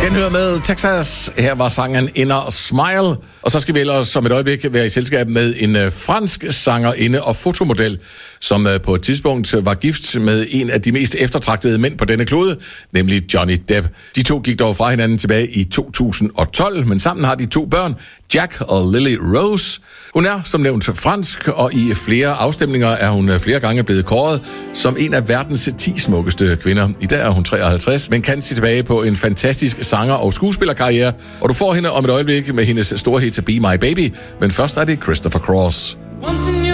Genhør med Texas. Her var sangen Inner Smile. Og så skal vi ellers om et øjeblik være i selskab med en fransk sangerinde og fotomodel, som på et tidspunkt var gift med en af de mest eftertragtede mænd på denne klode, nemlig Johnny Depp. De to gik dog fra hinanden tilbage i 2012, men sammen har de 2 børn, Jack og Lily Rose. Hun er som nævnt fransk, og i flere afstemninger er hun flere gange blevet kåret som en af verdens 10 smukkeste kvinder. I dag er hun 53, men kan se tilbage på en fantastisk sanger- og skuespillerkarriere, og du får hende om et øjeblik med hendes store hit Be My Baby, men først er det Christopher Cross.